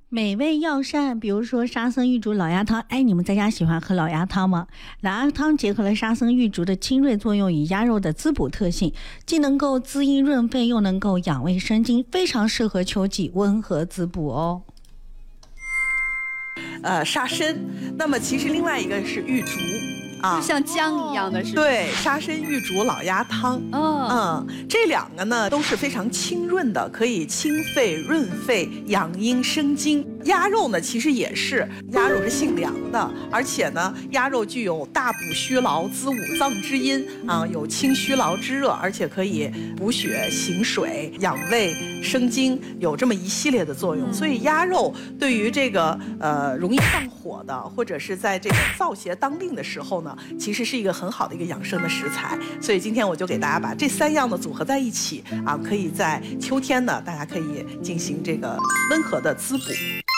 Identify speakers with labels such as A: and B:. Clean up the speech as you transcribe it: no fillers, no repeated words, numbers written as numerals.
A: 美味药膳，比如说沙参玉竹老鸭汤。你们在家喜欢喝老鸭汤吗？老鸭汤结合了沙参玉竹的清热作用与鸭肉的滋补特性，既能够滋阴润肺，又能够养胃生津，非常适合秋季温和滋补哦。
B: 沙参，那么其实另外一个是玉竹。
C: 就像姜一样的是吧？
B: 对，沙参玉竹老鸭汤。这两个呢都是非常清润的，可以清肺润肺、养阴生津。鸭肉呢其实也是，鸭肉是性凉的，而且呢鸭肉具有大补虚劳、滋五脏之阴有清虚劳之热，而且可以补血行水、养胃生津，有这么一系列的作用。所以鸭肉对于这个容易上火的，或者是在这个燥邪当令的时候呢，其实是一个很好的一个养生的食材。所以今天我就给大家把这3样的组合在一起可以在秋天呢，大家可以进行这个温和的滋补。